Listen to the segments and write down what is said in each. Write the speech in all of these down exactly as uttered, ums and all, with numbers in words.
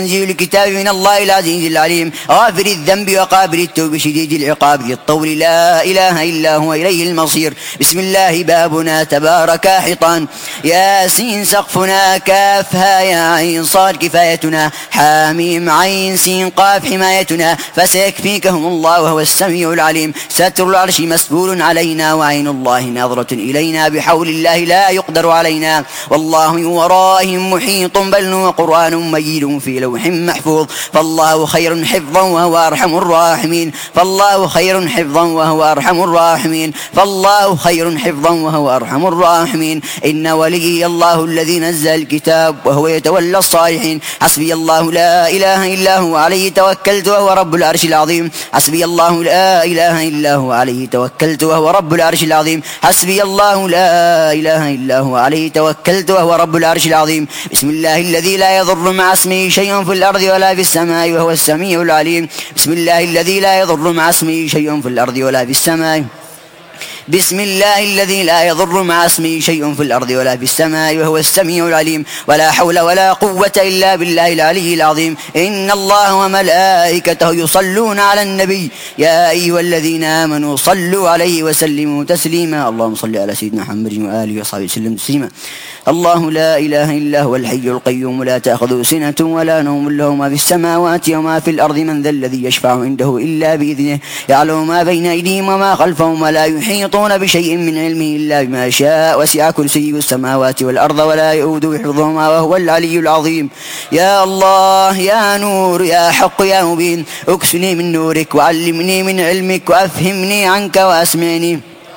تنزيل الكتاب من الله العزيز العليم غافر الذنب وقابل التوب شديد العقاب ذي الطول لا إله إلا هو إليه المصير. بسم الله بابنا تبارك حيطان ياسين سقفنا كافها يا عين صاد كفايتنا حاميم عين سين قاف حمايتنا فسيكفيكهم الله وهو السميع العليم. ستر العرش مسبول علينا وعين الله ناظرة إلينا بحول الله لا يقدر علينا والله من ورائهم محيط بل هو قرآن مجيد في لوح محفوظ. فالله خير حفظا وهو أرحم الراحمين فالله خير حفظا وهو أرحم الراحمين فالله خير حفظا وهو أرحم الراحمين. إن ولي الله الذي نزل الكتاب وهو يتولى الصالحين. حسبي الله لا إله إلا هو عليه توكلت وهو رب العرش العظيم. حسبي الله لا إله إلا هو عليه توكلت وهو رب العرش العظيم. حسبي الله لا إله إلا هو عليه توكلت وهو رب العرش العظيم. بسم الله الذي لا يضر مع اسمه شيء في الأرض ولا في السماء وهو السميع العليم. بسم الله الذي لا يضر مع اسمه شيء في الأرض ولا في السماء. بسم الله الذي لا يضر مع اسمه شيء في الأرض ولا في السماء وهو السميع العليم. ولا حول ولا قوة إلا بالله العلي العظيم. إن الله وملائكته يصلون على النبي يا أيها الذين آمنوا صلوا عليه وسلموا تسليما. اللهم صل على سيدنا محمد وآله وصحبه وسلم تسليما. الله لا إله إلا هو الحي القيوم لا تأخذه سنة ولا نوم له ما في السماوات وما في الأرض من ذا الذي يشفع عنده إلا بإذنه يعلم ما بين أيديهم وما خلفهم ولا يحيطون بشيء من علمه إلا بما شاء وسع كرسيه السماوات والأرض ولا يؤوده حفظهما وهو العلي العظيم. يا الله يا نور يا حق يا مبين اكسني من نورك وعلمني من علمك وأفهمني عنك وأسمعني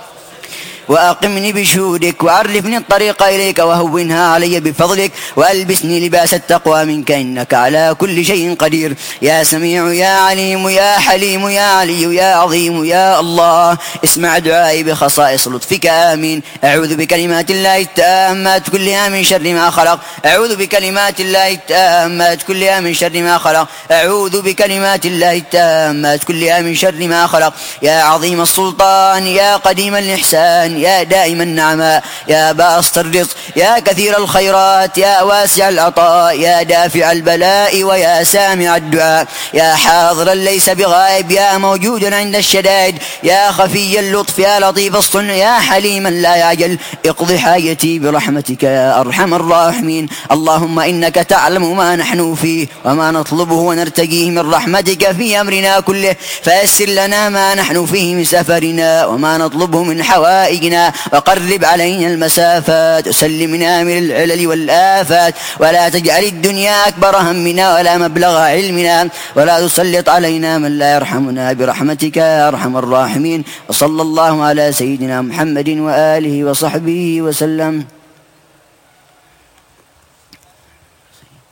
وأقمني بشهودك وعرفني الطريق إليك وهونها علي بفضلك وألبسني لباس التقوى منك إنك على كل شيء قدير. يا سميع يا عليم يا حليم يا علي يا عظيم يا الله اسمع دعائي بخصائص لطفك آمين. أعوذ بكلمات الله التامات كلها من شر ما خلق. أعوذ بكلمات الله التامات كلها من شر ما خلق. أعوذ بكلمات الله التامات كلها من شر ما خلق. يا عظيم السلطان يا قديم الإحسان يا دائم النعماء يا باسط الرزق يا كثير الخيرات يا واسع العطاء يا دافع البلاء ويا سامع الدعاء يا حاضرا ليس بغائب يا موجودا عند الشدائد يا خفي اللطف يا لطيف الصنع يا حليما لا يعجل اقض حاجتي برحمتك يا أرحم الراحمين. اللهم إنك تعلم ما نحن فيه وما نطلبه ونرتجيه من رحمتك في أمرنا كله فيسر لنا ما نحن فيه من سفرنا وما نطلبه من حوائجنا وقرب علينا المسافات وسلمنا من العلل والآفات ولا تجعل الدنيا أكبر همنا ولا مبلغ علمنا ولا تسلط علينا من لا يرحمنا برحمتك يا أرحم الراحمين. وصلى الله على سيدنا محمد وآله وصحبه وسلم.